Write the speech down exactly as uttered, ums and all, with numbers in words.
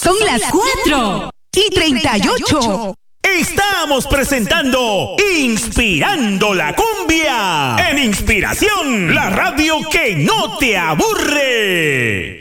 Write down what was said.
Son las cuatro y treinta y ocho. Estamos presentando Inspirando la Cumbia en Inspiración, la radio que no te aburre.